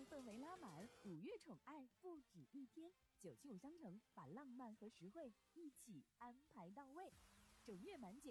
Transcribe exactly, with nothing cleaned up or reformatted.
动氛围拉满，五月宠爱不止一天。九七五商城把浪漫和实惠一起安排到位，首月满减